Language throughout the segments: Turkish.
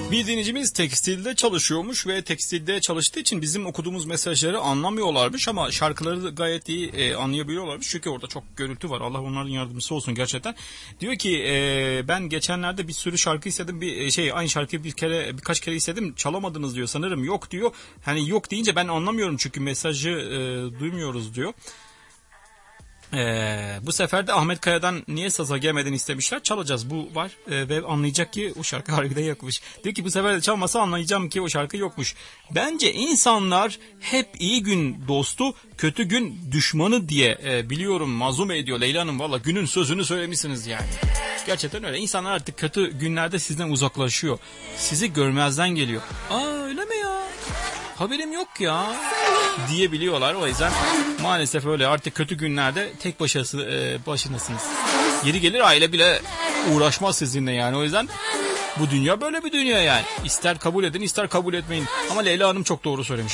Bir dinleyicimiz tekstilde çalışıyormuş ve tekstilde çalıştığı için bizim okuduğumuz mesajları anlamıyorlarmış ama şarkıları gayet iyi anlayabiliyorlarmış. Çünkü orada çok gürültü var. Allah onların yardımcısı olsun gerçekten. Diyor ki ben geçenlerde bir sürü şarkı istedim. Aynı şarkıyı birkaç kere istedim. Çalamadınız diyor sanırım. Yok diyor. Hani yok deyince ben anlamıyorum çünkü mesajı duymuyoruz diyor. Bu sefer de Ahmet Kaya'dan niye saza gelmeden istemişler. Çalacağız, bu var ve anlayacak ki o şarkı harbiden yokmuş. Diyor ki bu sefer de çalmasa anlayacağım ki o şarkı yokmuş. Bence insanlar hep iyi gün dostu, kötü gün düşmanı diye biliyorum. Mazlum ediyor Leyla Hanım, valla günün sözünü söylemişsiniz yani. Gerçekten öyle. İnsanlar artık kötü günlerde sizden uzaklaşıyor. Sizi görmezden geliyor. Öyle mi ya? Haberim yok ya diyebiliyorlar. O yüzden maalesef öyle, artık kötü günlerde tek başınasınız. Yeri gelir aile bile uğraşmaz sizinle yani. O yüzden bu dünya böyle bir dünya yani. İster kabul edin ister kabul etmeyin. Ama Leyla Hanım çok doğru söylemiş.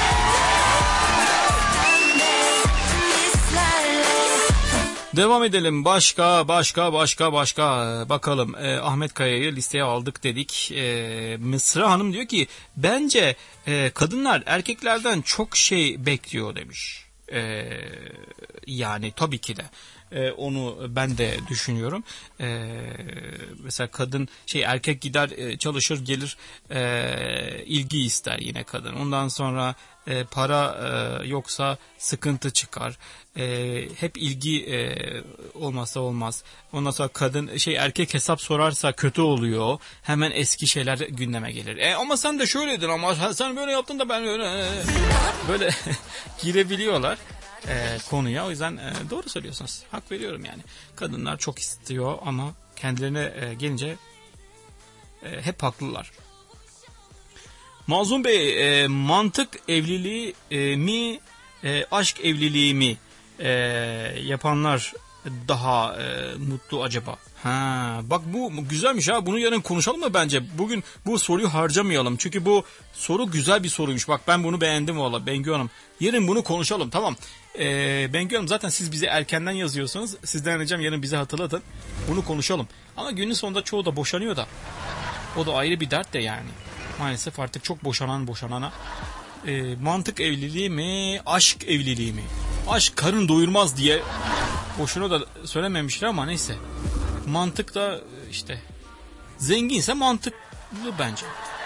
Devam edelim. Başka. Bakalım. Ahmet Kaya'yı listeye aldık dedik. Mısra Hanım diyor ki bence kadınlar erkeklerden çok şey bekliyor demiş. Yani tabii ki de. Onu ben de düşünüyorum. Mesela kadın erkek gider çalışır gelir, ilgi ister yine kadın. Ondan sonra para yoksa sıkıntı çıkar. Hep ilgi olmazsa olmaz. Ondan sonra kadın erkek hesap sorarsa kötü oluyor. Hemen eski şeyler gündeme gelir. Ama sen de şöyleydin, ama sen böyle yaptın da ben böyle girebiliyorlar konuya. O yüzden doğru söylüyorsunuz. Hak veriyorum yani. Kadınlar çok istiyor ama kendilerine gelince hep haklılar. Mazlum Bey, mantık evliliği mi, aşk evliliği mi yapanlar daha mutlu acaba? Bak bu güzelmiş ha. Bunu yarın konuşalım mı bence? Bugün bu soruyu harcamayalım. Çünkü bu soru güzel bir soruymuş. Bak ben bunu beğendim valla Bengü Hanım. Yarın bunu konuşalım, tamam. Bengü Hanım, zaten siz bize erkenden yazıyorsunuz. Sizden ricam yarın bize hatırlatın. Bunu konuşalım. Ama günün sonunda çoğu da boşanıyor da. O da ayrı bir dert de yani. Maalesef artık çok boşanana. Mantık evliliği mi, aşk evliliği mi? Aşk karın doyurmaz diye boşuna da söylememişler ama neyse. Mantık da zenginse mantıklı bence.